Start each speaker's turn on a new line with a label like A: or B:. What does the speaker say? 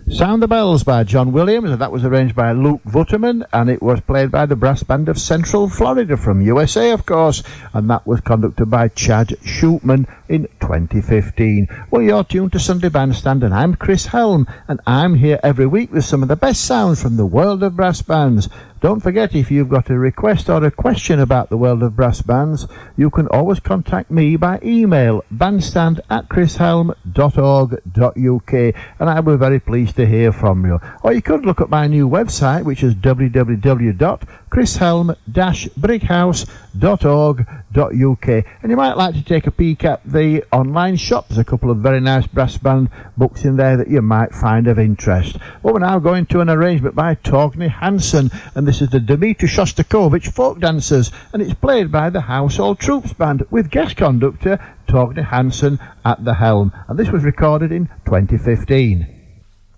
A: Sound the Bells by John Williams, and that was arranged by Luke Vutterman, and it was played by the brass band of Central Florida from USA, of course, and that was conducted by Chad Shootman in 2015. Well, you're tuned to Sunday Bandstand, and I'm Chris Helm, and I'm here every week with some of the best sounds from the world of brass bands. Don't forget, if you've got a request or a question about the world of brass bands, you can always contact me by email, bandstand@chrishelm.org.uk, and I'll be very pleased to hear from you. Or you could look at my new website, which is www.chrishelm-brighouse.org.uk, and you might like to take a peek at the online shop. There's a couple of very nice brass band books in there that you might find of interest. Well, we're now going to an arrangement by Torgny Hansen, and this is the Dmitri Shostakovich Folk Dancers, and it's played by the Household Troops Band with guest conductor Torgny Hansen at the helm, and this was recorded in 2015.